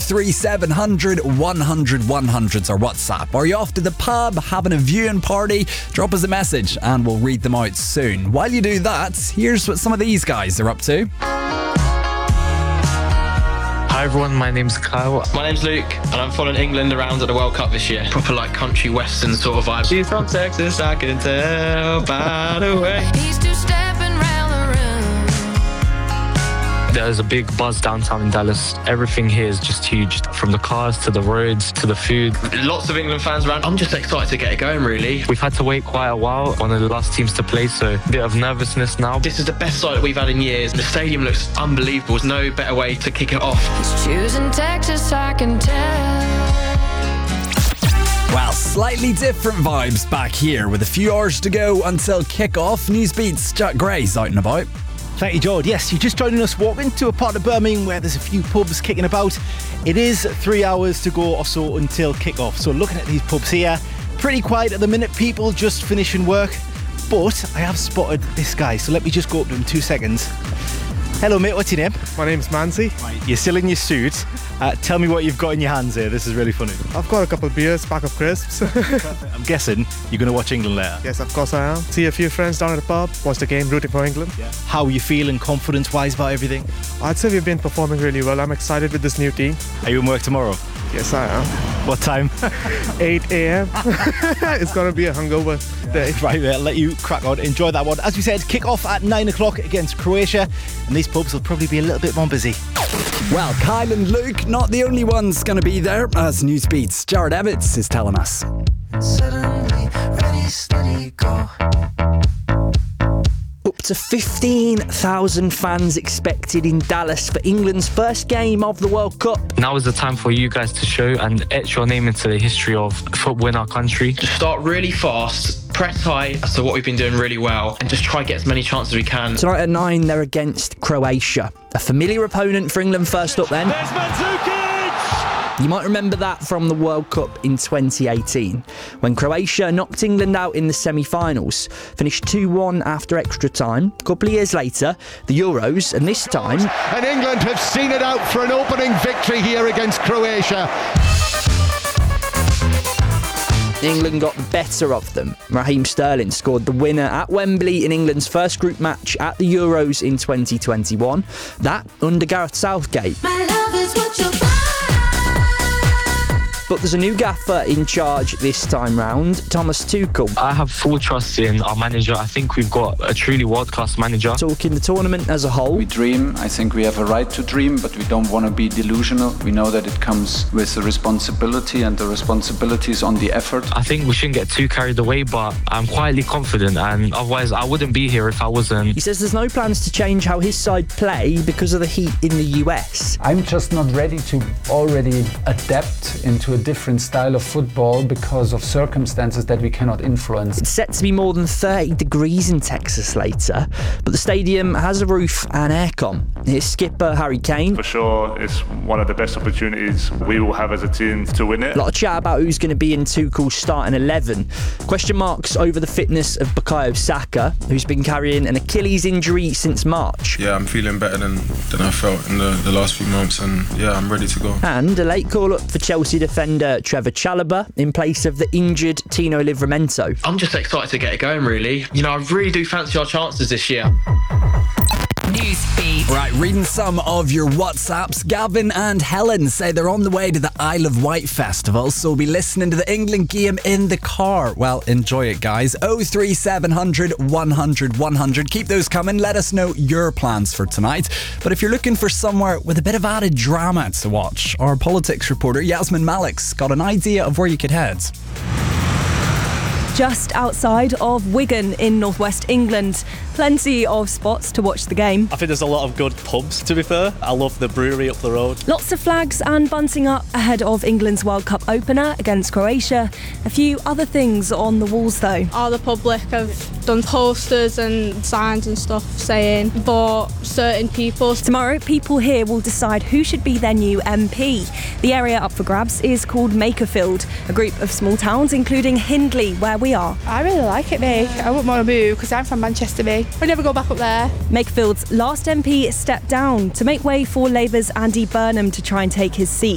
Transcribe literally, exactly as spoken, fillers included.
three seven hundred one hundred one hundred's our WhatsApp. Are you off to the pub, having a viewing party? Drop us a message and we'll read them out soon. While you do that, here's what some of these guys are up to. Hi everyone, my name's Kyle. My name's Luke, and I'm following England around at the World Cup this year. Proper like country western sort of vibe. She's from Texas, I can tell by the way. He's two stepping round the room. There's a big buzz downtown in Dallas. Everything here is just huge, from the cars to the roads to the food. Lots of England fans around. I'm just excited to get it going, really. We've had to wait quite a while, one of the last teams to play, so a bit of nervousness now. This is the best sight that we've had in years. The stadium looks unbelievable. There's no better way to kick it off. He's choosing Texas, I can tell. Well, slightly different vibes back here with a few hours to go until kick-off. Newsbeat's Jack Gray's out and about. Thank you, George. Yes, you're just joining us walking to a part of Birmingham where there's a few pubs kicking about. It is three hours to go or so until kick-off. So looking at these pubs here, pretty quiet at the minute, people just finishing work. But I have spotted this guy, so let me just go up to him two seconds. Hello, mate. What's your name? My name's Mansi. Right, you're still in your suit. Uh, tell me what you've got in your hands here. This is really funny. I've got a couple of beers, pack of crisps. I'm guessing you're going to watch England later. Yes, of course I am. See a few friends down at the pub, watch the game, rooting for England. Yeah. How are you feeling confidence-wise about everything? I'd say we've been performing really well. I'm excited with this new team. Are you in work tomorrow? Yes, I am. What time? eight a.m. It's going to be a hungover day. Right, I'll let you crack on. Enjoy that one. As we said, kick off at nine o'clock against Croatia, and these pubs will probably be a little bit more busy. Well, Kyle and Luke, not the only ones going to be there, as Newsbeat's Jared Evans is telling us. Suddenly, ready, steady, go. Up to fifteen thousand fans expected in Dallas for England's first game of the World Cup. Now is the time for you guys to show and etch your name into the history of football in our country. Just start really fast, press high as to what we've been doing really well, and just try to get as many chances as we can. Tonight at nine, they're against Croatia. A familiar opponent for England first up then. There's Mandzukic! You might remember that from the World Cup in twenty eighteen, when Croatia knocked England out in the semi-finals, finished two one after extra time. A couple of years later, the Euros, and this time... And England have seen it out for an opening victory here against Croatia. England got the better of them. Raheem Sterling scored the winner at Wembley in England's first group match at the Euros in twenty twenty-one. That under Gareth Southgate. My love is what you're buying. But there's a new gaffer in charge this time round, Thomas Tuchel. I have full trust in our manager. I think we've got a truly world-class manager. Talking the tournament as a whole. We dream. I think we have a right to dream, but we don't want to be delusional. We know that it comes with a responsibility, and the responsibility is on the effort. I think we shouldn't get too carried away, but I'm quietly confident, and otherwise I wouldn't be here if I wasn't. He says there's no plans to change how his side play because of the heat in the U S. I'm just not ready to already adapt into a different style of football because of circumstances that we cannot influence. It's set to be more than thirty degrees in Texas later, but the stadium has a roof and aircon. Here's skipper Harry Kane. For sure, it's one of the best opportunities we will have as a team to win it. A lot of chat about who's going to be in Tuchel's starting eleven. Question marks over the fitness of Bukayo Saka, who's been carrying an Achilles injury since March. Yeah, I'm feeling better than, than I felt in the, the last few months, and yeah, I'm ready to go. And a late call-up for Chelsea defender Trevor Chalobah in place of the injured Tino Livramento. I'm just excited to get it going, really. You know, I really do fancy our chances this year. Newsbeat. Right, reading some of your WhatsApps. Gavin and Helen say they're on the way to the Isle of Wight festival, so we'll be listening to the England game in the car. Well, enjoy it, guys. oh three seven hundred one hundred one hundred. Keep those coming. Let us know your plans for tonight. But if you're looking for somewhere with a bit of added drama to watch, our politics reporter Yasmin Malik's got an idea of where you could head. Just outside of Wigan in northwest England. Plenty of spots to watch the game. I think there's a lot of good pubs, to be fair. I love the brewery up the road. Lots of flags and bunting up ahead of England's World Cup opener against Croatia. A few other things on the walls though. All the public have done posters and signs and stuff saying for certain people. Tomorrow, people here will decide who should be their new M P. The area up for grabs is called Makerfield, a group of small towns including Hindley, where we are. I really like it, mate. I wouldn't want to move because I'm from Manchester, mate. I'd never go back up there. Makerfield's last M P stepped down to make way for Labour's Andy Burnham to try and take his seat.